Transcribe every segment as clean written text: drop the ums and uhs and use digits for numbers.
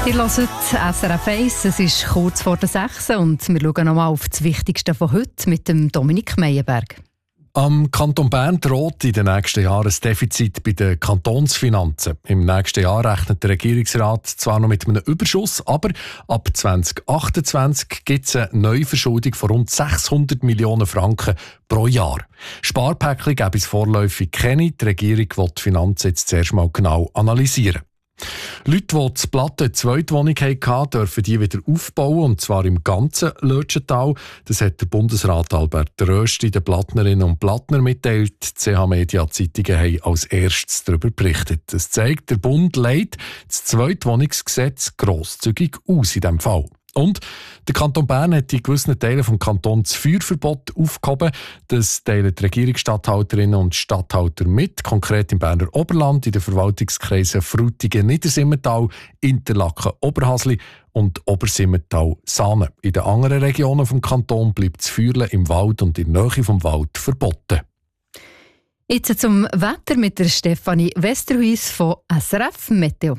Ihr hört SRF 1, es ist kurz vor der 6 und wir schauen nochmal auf das Wichtigste von heute mit dem Dominik Meyerberg. Am Kanton Bern droht in den nächsten Jahren ein Defizit bei den Kantonsfinanzen. Im nächsten Jahr rechnet der Regierungsrat zwar noch mit einem Überschuss, aber ab 2028 gibt es eine Neuverschuldung von rund 600 Millionen Franken pro Jahr. Sparpäckchen gäbe es vorläufig keine. Die Regierung will die Finanzen jetzt zuerst mal genau analysieren. Leute, die zu Platten eine Zweitwohnung hatten, dürfen die wieder aufbauen, und zwar im ganzen Lötschental. Das hat der Bundesrat Albert Rösti den Plattnerinnen und Plattner mitteilt. Die CH-Media-Zeitungen haben als erstes darüber berichtet. Das zeigt, der Bund legt das Zweitwohnungsgesetz grosszügig aus in diesem Fall. Und der Kanton Bern hat in gewissen Teilen des Kantons das Feuerverbot aufgehoben. Das teilen die Regierungsstatthalterinnen und Statthalter mit, konkret im Berner Oberland, in den Verwaltungskreisen Frutigen, Niedersimmental, Interlaken, Oberhasli und Obersimmental-Saanen. In den anderen Regionen des Kantons bleibt das Feuerle im Wald und in der Nähe vom Wald verboten. Jetzt zum Wetter mit der Stefanie Westerhuis von SRF Meteo.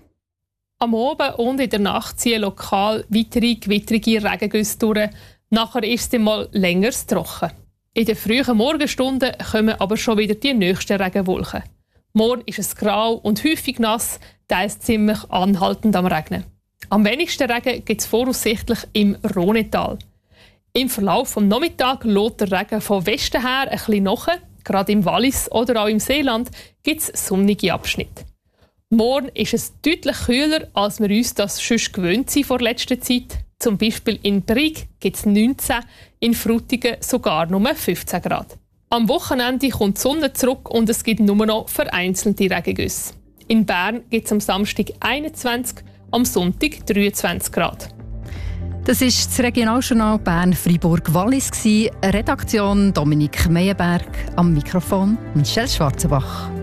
Am Abend und in der Nacht ziehen lokal weitere gewittrige Regengüsse durch. Nachher ist es mal länger trocken. In den frühen Morgenstunden kommen aber schon wieder die nächsten Regenwolken. Morgen ist es grau und häufig nass, teils ziemlich anhaltend am Regnen. Am wenigsten Regen gibt es voraussichtlich im Rhonetal. Im Verlauf des Nachmittags lässt der Regen von Westen her ein bisschen nach. Gerade im Wallis oder auch im Seeland gibt es sonnige Abschnitte. Morgen ist es deutlich kühler, als wir uns das schon gewöhnt sind vor letzter Zeit. Zum Beispiel in Brig gibt es 19, in Frutigen sogar nur 15 Grad. Am Wochenende kommt die Sonne zurück und es gibt nur noch vereinzelte Regengüsse. In Bern gibt es am Samstag 21, am Sonntag 23 Grad. Das ist das Regionaljournal Bern-Fribourg-Wallis. Redaktion Dominik Meyerberg, am Mikrofon Michelle Schwarzenbach.